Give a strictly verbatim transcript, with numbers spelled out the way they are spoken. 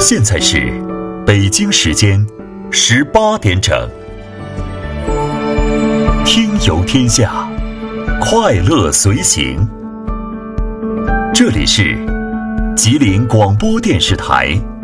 现在是北京时间十八点整。听游天下，快乐随行。这里是吉林广播电视台